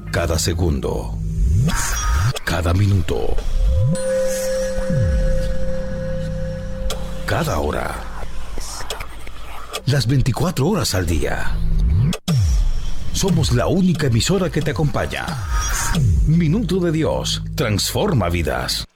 Cada segundo, cada minuto, cada hora, las 24 horas al día. Somos la única emisora que te acompaña. Minuto de Dios transforma vidas.